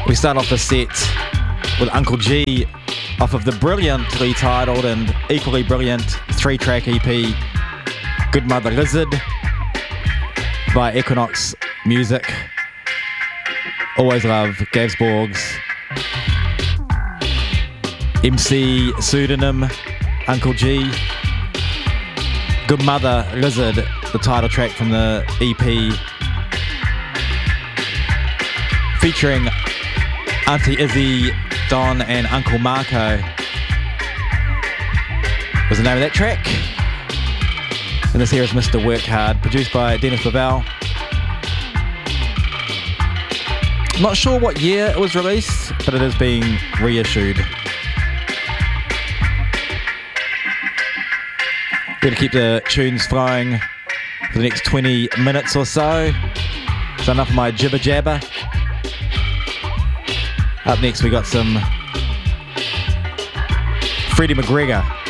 We start off the set with Uncle G off of the brilliantly titled and equally brilliant 3-track EP Good Mother Lizard by Equinox Music. Always love Gavs Borg's MC pseudonym Uncle G. Good Mother Lizard, the title track from the EP, featuring Auntie Izzy, Don and Uncle Marco was the name of that track. And this here is Mr. Work Hard, produced by Dennis Lavelle. Not sure what year it was released, but it is being reissued. Better keep the tunes flowing for the next 20 minutes or so. So enough of my jibber jabber. Up next we got some Freddie McGregor.